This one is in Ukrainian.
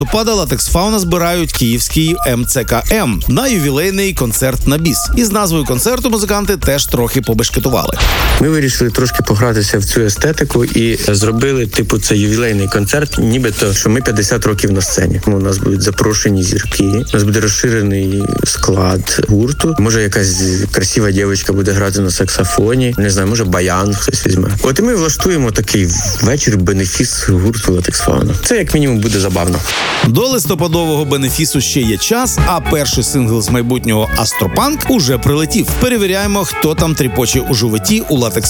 листопада Латекс Фауна збирають київський МЦКМ на ювілейний концерт на біс. Із назвою концерту музиканти теж трохи побешкетували. Ми вирішили трошки погратися в цю естетику і зробили, це ювілейний концерт, нібито, що ми 50 років на сцені. У нас будуть запрошені зірки, у нас буде розширений склад гурту. Може, якась красива дівчинка буде грати на саксофоні, не знаю, може баян хтось візьме. От і ми влаштуємо такий вечір бенефіс гурту Латекс Фауна. Це як мінімум буде забавно. До листопадового бенефісу ще є час, а перший сингл з майбутнього «Астропанк» уже прилетів. Перевіряємо, хто там тріпоче у животі у Латекс